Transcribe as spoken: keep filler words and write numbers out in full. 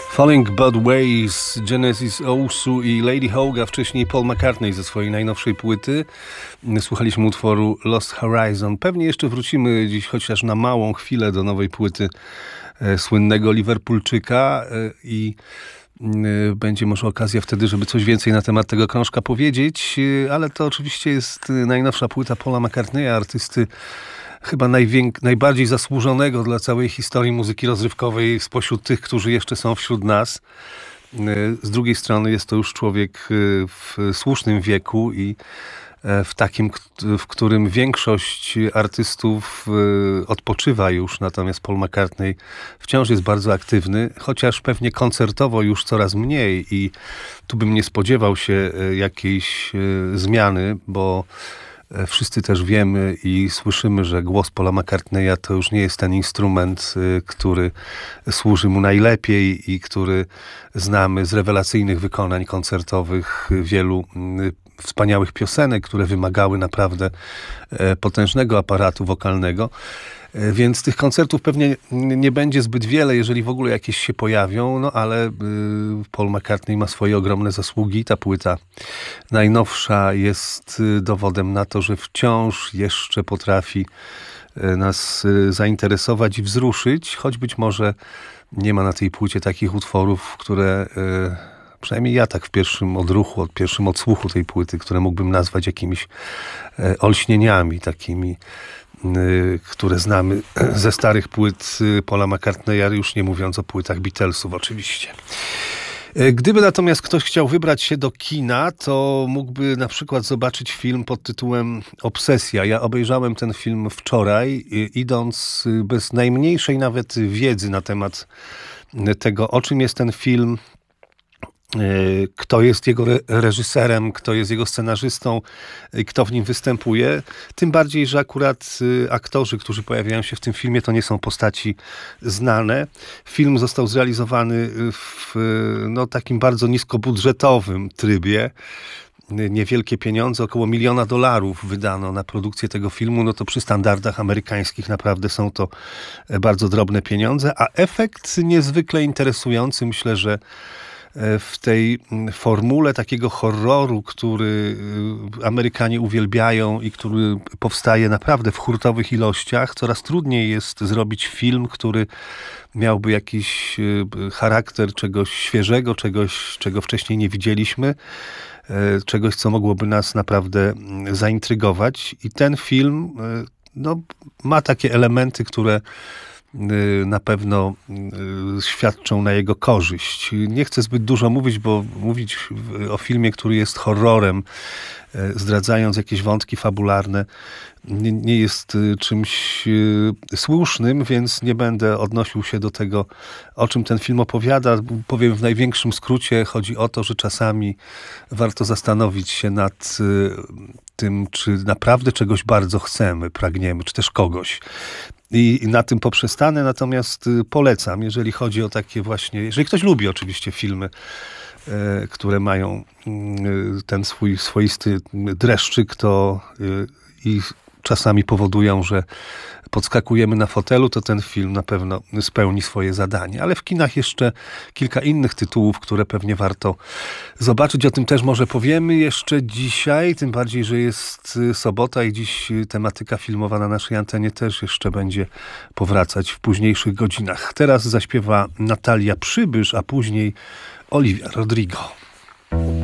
Falling Bad Ways, Genesis Owusu i Lady Hoga, wcześniej Paul McCartney ze swojej najnowszej płyty. Słuchaliśmy utworu Lost Horizon. Pewnie jeszcze wrócimy dziś chociaż na małą chwilę do nowej płyty e, słynnego Liverpoolczyka e, i e, będzie może okazja wtedy, żeby coś więcej na temat tego krążka powiedzieć, e, ale to oczywiście jest najnowsza płyta Paula McCartneya, artysty chyba najwięk- najbardziej zasłużonego dla całej historii muzyki rozrywkowej spośród tych, którzy jeszcze są wśród nas. Z drugiej strony jest to już człowiek w słusznym wieku i w takim, w którym większość artystów odpoczywa już, natomiast Paul McCartney wciąż jest bardzo aktywny, chociaż pewnie koncertowo już coraz mniej i tu bym nie spodziewał się jakiejś zmiany, bo wszyscy też wiemy i słyszymy, że głos Paula McCartneya to już nie jest ten instrument, który służy mu najlepiej i który znamy z rewelacyjnych wykonań koncertowych wielu wspaniałych piosenek, które wymagały naprawdę potężnego aparatu wokalnego. Więc tych koncertów pewnie nie będzie zbyt wiele, jeżeli w ogóle jakieś się pojawią, no ale Paul McCartney ma swoje ogromne zasługi. Ta płyta najnowsza jest dowodem na to, że wciąż jeszcze potrafi nas zainteresować i wzruszyć, choć być może nie ma na tej płycie takich utworów, które przynajmniej ja tak w pierwszym odruchu, od pierwszym odsłuchu tej płyty, które mógłbym nazwać jakimiś olśnieniami, takimi, które znamy ze starych płyt Paula McCartneya, już nie mówiąc o płytach Beatlesów oczywiście. Gdyby natomiast ktoś chciał wybrać się do kina, to mógłby na przykład zobaczyć film pod tytułem Obsesja. Ja obejrzałem ten film wczoraj, idąc bez najmniejszej nawet wiedzy na temat tego, o czym jest ten film, kto jest jego reżyserem, kto jest jego scenarzystą, kto w nim występuje. Tym bardziej, że akurat aktorzy, którzy pojawiają się w tym filmie, to nie są postaci znane. Film został zrealizowany w no, takim bardzo niskobudżetowym trybie. Niewielkie pieniądze, około miliona dolarów wydano na produkcję tego filmu, no to przy standardach amerykańskich naprawdę są to bardzo drobne pieniądze, a efekt niezwykle interesujący. Myślę, że w tej formule takiego horroru, który Amerykanie uwielbiają i który powstaje naprawdę w hurtowych ilościach, coraz trudniej jest zrobić film, który miałby jakiś charakter czegoś świeżego, czegoś, czego wcześniej nie widzieliśmy, czegoś, co mogłoby nas naprawdę zaintrygować. I ten film no, ma takie elementy, które na pewno świadczą na jego korzyść. Nie chcę zbyt dużo mówić, bo mówić o filmie, który jest horrorem, zdradzając jakieś wątki fabularne, nie, nie jest czymś słusznym, więc nie będę odnosił się do tego, o czym ten film opowiada. Powiem w największym skrócie, chodzi o to, że czasami warto zastanowić się nad tym, czy naprawdę czegoś bardzo chcemy, pragniemy, czy też kogoś. I na tym poprzestanę, natomiast polecam, jeżeli chodzi o takie właśnie, jeżeli ktoś lubi oczywiście filmy, e, które mają e, ten swój swoisty dreszczyk, to e, i czasami powodują, że podskakujemy na fotelu, to ten film na pewno spełni swoje zadanie. Ale w kinach jeszcze kilka innych tytułów, które pewnie warto zobaczyć. O tym też może powiemy jeszcze dzisiaj, tym bardziej, że jest sobota i dziś tematyka filmowa na naszej antenie też jeszcze będzie powracać w późniejszych godzinach. Teraz zaśpiewa Natalia Przybysz, a później Olivia Rodrigo.